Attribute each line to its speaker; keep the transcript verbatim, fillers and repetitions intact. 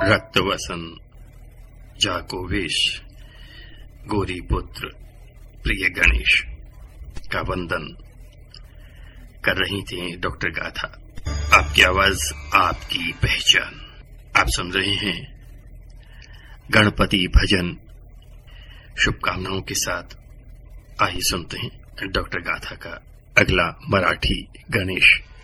Speaker 1: रक्तवसन जाको वेश गोरी पुत्र प्रिय गणेश का वंदन कर रही थी डॉक्टर गाथा। आपकी आवाज आपकी पहचान। आप सुन रहे हैं गणपति भजन। शुभकामनाओं के साथ आइए सुनते हैं डॉक्टर गाथा का अगला मराठी गणेश।